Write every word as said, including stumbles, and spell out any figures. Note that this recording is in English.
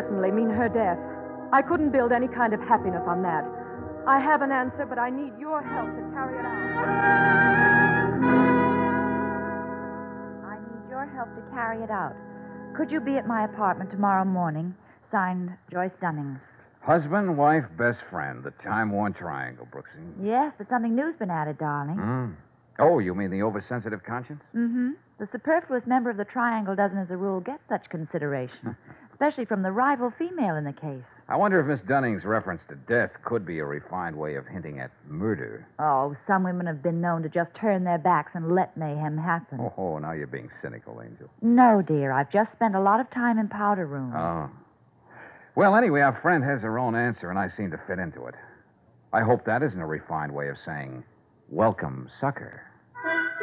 certainly mean her death. I couldn't build any kind of happiness on that. I have an answer, but I need your help to carry it out. I need your help to carry it out. Could you be at my apartment tomorrow morning? Signed, Joyce Dunnings. Husband, wife, best friend. The time-worn triangle, Brooksy. Yes, but something new's been added, darling. Mm. Oh, you mean the oversensitive conscience? Mm-hmm. The superfluous member of the triangle doesn't, as a rule, get such consideration, especially from the rival female in the case. I wonder if Miss Dunning's reference to death could be a refined way of hinting at murder. Oh, some women have been known to just turn their backs and let mayhem happen. Oh, oh now you're being cynical, Angel. No, dear. I've just spent a lot of time in powder room. Oh. Well, anyway, our friend has her own answer, and I seem to fit into it. I hope that isn't a refined way of saying, welcome, sucker.